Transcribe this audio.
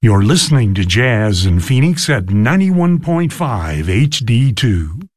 You're listening to Jazz in Phoenix at 91.5 HD2.